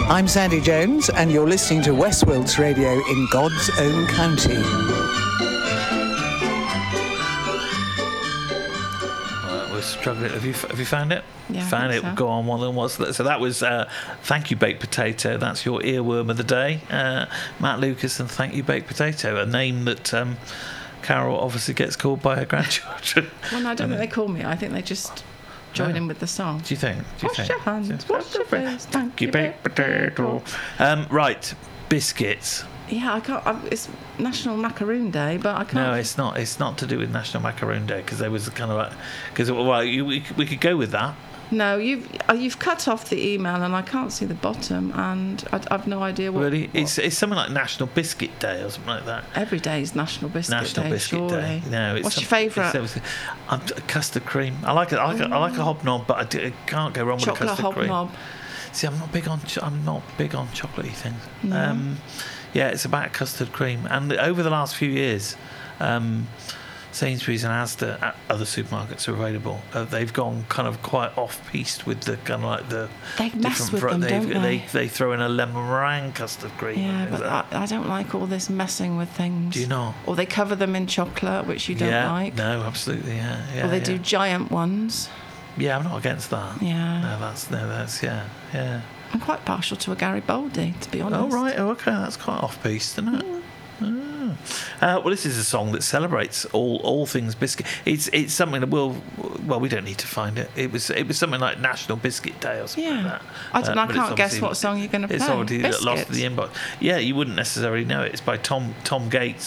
I'm Sandy Jones, and you're listening to Westworld's Radio in God's own county. We're struggling. Have you found it? Yeah, found it. So. Go on. Well, then what's that? So that was Thank You Baked Potato. That's your earworm of the day, Matt Lucas, and Thank You Baked Potato, a name that Carol obviously gets called by her grandchildren. Well, no, I don't think they call me. I think they just join in with the song. Do you think? Wash your hands, wash your face, thank you baked potato. Right, biscuits. Yeah, I can't. It's National Macaroon Day, but I can't. No, it's not. It's not to do with National Macaroon Day because there was kind of like we could go with that. No, you've cut off the email and I can't see the bottom, and I've no idea what. Really, it's something like National Biscuit Day or something like that. Every day is National Biscuit National Day. Biscuit surely. Day. No, what's your favourite? Custard cream. I like it. I like a hobnob, but I can't go wrong with a Chocolate custard cream. hobnob. See, I'm not big on chocolatey things. No. Yeah, it's about custard cream. And over the last few years, Sainsbury's and Asda, other supermarkets are available. They've gone kind of quite off-piste with the kind of like the They mess with them, don't they? They throw in a lemon meringue custard cream. Yeah, but I don't like all this messing with things. Do you not? Or they cover them in chocolate, which you don't like. No, absolutely, yeah. Or they do giant ones. Yeah, I'm not against that. Yeah. That's yeah. I'm quite partial to a Garibaldi, to be honest. Oh, right. Oh, okay. That's quite off-piste, isn't it? Well, this is a song that celebrates all things biscuit. It's something that we don't need to find it. It was something like National Biscuit Day or something like that. I can't guess what song you're going to play. It's already Biscuits. lost the inbox. Yeah, you wouldn't necessarily know it. It's by Tom Gates.